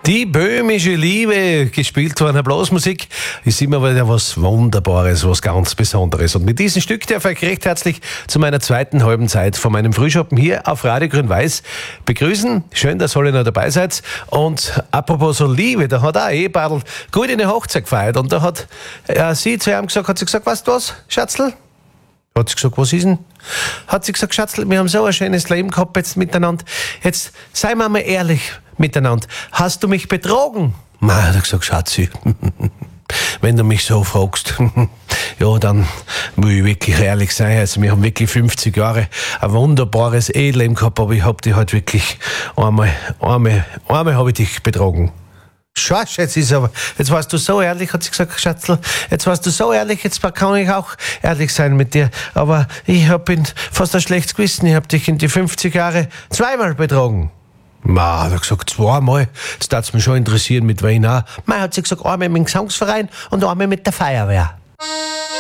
Die böhmische Liebe, gespielt von einer Blasmusik, ist immer wieder was Wunderbares, was ganz Besonderes. Und mit diesem Stück darf ich recht herzlich zu meiner zweiten halben Zeit von meinem Frühschoppen hier auf Radio Grün-Weiß begrüßen. Schön, dass alle noch dabei seid. Und apropos so Liebe, da hat auch ein Ehepaarl gut eine Hochzeit gefeiert. Und da hat sie zu ihm gesagt, weißt du was, Schatzl? Hat sie gesagt, was ist denn? Hat sie gesagt, Schatzl, wir haben so ein schönes Leben gehabt jetzt miteinander. Jetzt seien wir mal ehrlich miteinander. Hast du mich betrogen? Nein, hat er gesagt, Schatzi, wenn du mich so fragst, ja, dann will ich wirklich ehrlich sein. Also wir haben wirklich 50 Jahre ein wunderbares Eheleben gehabt, aber ich hab dich halt wirklich einmal habe ich dich betrogen. Scheiße, jetzt warst du so ehrlich, hat sie gesagt, Schatzl, jetzt warst du so ehrlich, jetzt kann ich auch ehrlich sein mit dir. Aber ich bin fast ein schlechtes Gewissen, ich hab dich in die 50 Jahre zweimal betrogen. Ma, hat er gesagt, zweimal. Jetzt darf's mich schon interessieren, mit wem auch. Ma, hat sie gesagt, einmal mit dem Gesangsverein und einmal mit der Feuerwehr.